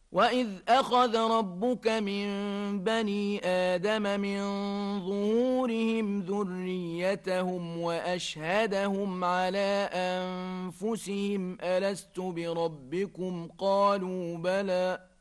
وَإِذْ أَخَذَ رَبُّكَ مِنْ بَنِي آدَمَ مِنْ ظُهُورِهِمْ ذُرِّيَّتَهُمْ وَأَشْهَدَهُمْ عَلَى أَنْفُسِهِمْ أَلَسْتُ بِرَبِّكُمْ قَالُوا بَلَى